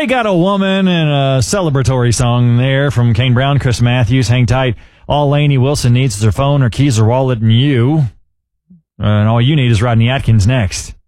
They Got a Woman and a celebratory song there from Kane Brown, Chris Matthews. Hang tight. All Lainey Wilson needs is her phone, her keys, her wallet, and you. And all you need is Rodney Atkins next.